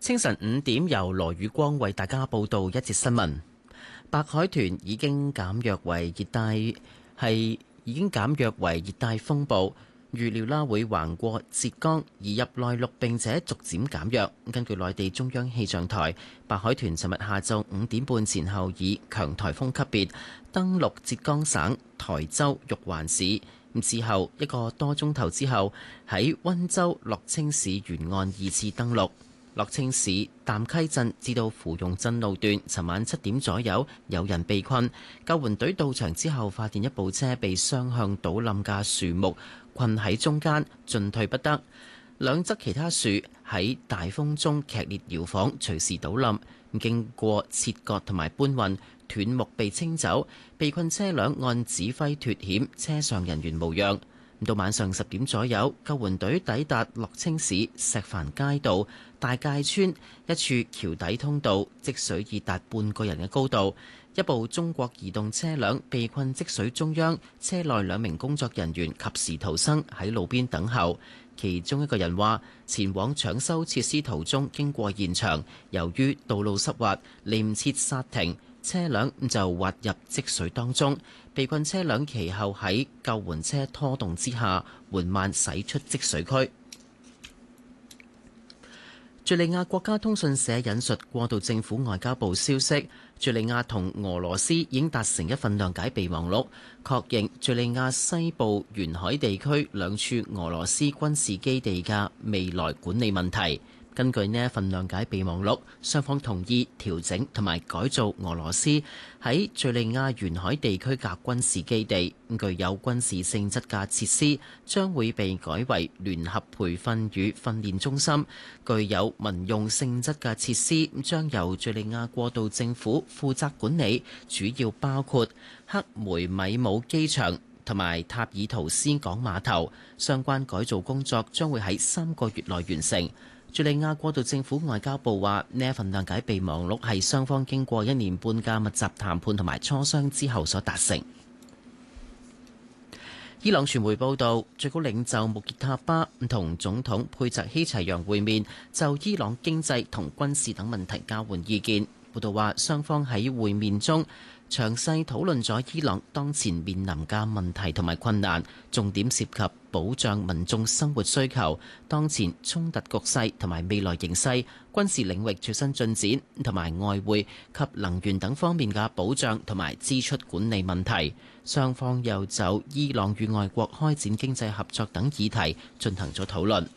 清晨5點，由羅宇光為大家報道一節新聞。白海豚已經減弱為熱帶，熱帶風暴，預料啦會橫過浙江，移入內陸並且逐漸減弱。根據內地中央氣象台，白海豚尋日下晝5點半前後以強颱風級別登陸浙江省台州玉環市。之後一個多鐘頭之後，喺溫州樂清市沿岸2次登陸。樂清市淡溪鎮至到芙蓉鎮路段，尋晚7點左右有人被困，救援隊到場之後，發現一部車被雙向倒冧嘅樹木困喺中間，進退不得。兩側其他樹喺大風中劇烈搖晃，隨時倒冧。經過切割同埋搬運，斷木被清走，被困車輛按指揮脫險，車上人員無恙。到晚上10點左右，救援隊抵達樂清市石帆街道大界村一處橋底通道，積水已達半個人嘅高度。一部中國移動車輛被困積水中央，車內2名工作人員及時逃生，喺路邊等候。其中一個人話：前往搶修設施途中經過現場，由於道路濕滑，嚟唔切剎停，車輛就滑入積水當中。被困車輛其後喺救援車拖動之下，緩慢駛出積水區。敘利亞國家通訊社引述過渡政府外交部消息，敘利亞同俄羅斯已經達成一份諒解備忘錄，確認敘利亞西部沿海地區2處俄羅斯軍事基地嘅未來管理問題。根據呢一份諒解備忘錄，雙方同意調整同埋改造俄羅斯喺敘利亞沿海地區嘅軍事基地，具有軍事性質嘅設施將會被改為聯合培訓與訓練中心，具有民用性質嘅設施將由敘利亞過渡政府負責管理，主要包括克梅米姆機場同埋塔爾圖斯港碼頭。相關改造工作將會喺3個月內完成。敘利亞過渡政府外交部話：呢一份諒解備忘錄係雙方經過1年半嘅密集談判同埋磋商之後所達成。伊朗傳媒報道，最高領袖穆傑塔巴同總統佩澤希齊揚會面，就伊朗經濟同軍事等問題交換意見。報道話，雙方喺會面中詳細討論咗伊朗當前面臨嘅問題同埋困難，重點涉及保障民眾生活需求、當前衝突局勢同埋未來形勢、軍事領域最新進展同埋外匯及能源等方面嘅保障同埋支出管理問題。雙方又就伊朗與外國開展經濟合作等議題進行咗討論。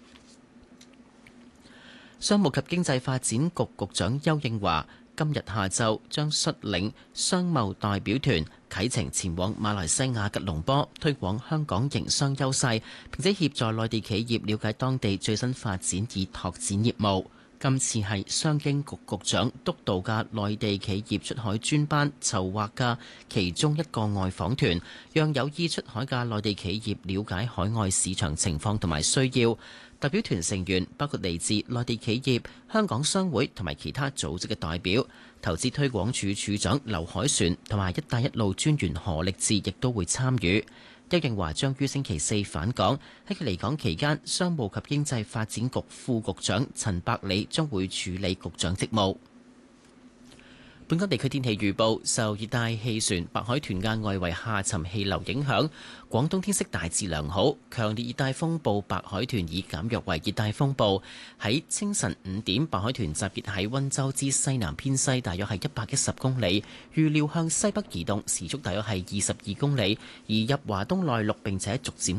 商務及經濟發展局局長邱應華今日下晝將率領商貿代表團啟程前往馬來西亞吉隆坡，推廣香港營商優勢，並且協助內地企業了解當地最新發展以拓展業務。今次係商經局局長督導嘅內地企業出海專班籌劃嘅其中一個外訪團，讓有意出海嘅內地企業了解海外市場情況同埋需要。代表團成員包括嚟自內地企業、香港商會同埋其他組織嘅代表。投資推廣署署長劉凱旋同埋一帶一路專員何力智亦都會參與。邱應華將於星期4返港，喺佢離港期間，商務及經濟發展局副局長陳百里將會處理局長職務。本港地區天氣預報，受熱帶氣旋白海豚嘅外圍下沉氣流影響，廣東天色大致良好。強烈熱帶風暴白海豚已減弱為熱帶風暴。喺清晨5點，白海豚集結喺溫州之西南偏西，大約係110公里，預料向西北移動，時速大約係22公里，移入華東內陸並且逐漸